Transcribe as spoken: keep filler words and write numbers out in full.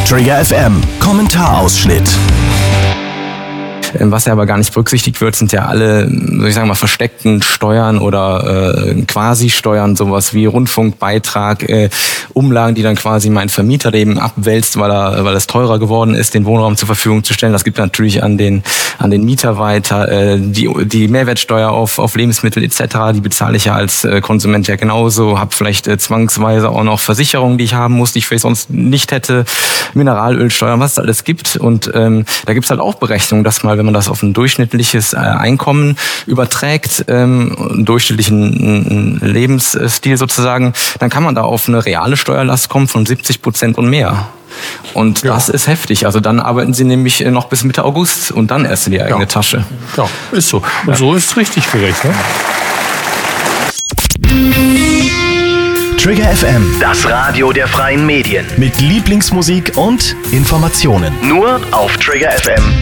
Trigger F M, Kommentarausschnitt. Was ja aber gar nicht berücksichtigt wird, sind ja alle, soll ich sagen mal, versteckten Steuern oder äh, Quasi-Steuern, sowas wie Rundfunkbeitrag, äh, Umlagen, die dann quasi mein Vermieter eben abwälzt, weil er, weil es teurer geworden ist, den Wohnraum zur Verfügung zu stellen. Das gibt natürlich an den an den Mieter weiter. Äh, die die Mehrwertsteuer auf auf Lebensmittel et cetera, die bezahle ich ja als äh, Konsument ja genauso. Habe vielleicht äh, zwangsweise auch noch Versicherungen, die ich haben muss, die ich vielleicht sonst nicht hätte. Mineralölsteuern, was es alles gibt. Und ähm, da gibt es halt auch Berechnungen, dass mal, wenn man das auf ein durchschnittliches äh, Einkommen überträgt, ähm, einen durchschnittlichen Lebensstil sozusagen, dann kann man da auf eine reale Steuerlast kommen von siebzig Prozent und mehr. Und ja. Das ist heftig. Also dann arbeiten sie nämlich noch bis Mitte August und dann erst in die eigene ja. Tasche. Ja, ist so. Und ja. so ist es richtig gerechnet. Trigger F M, das Radio der freien Medien. Mit Lieblingsmusik und Informationen. Nur auf trigger f m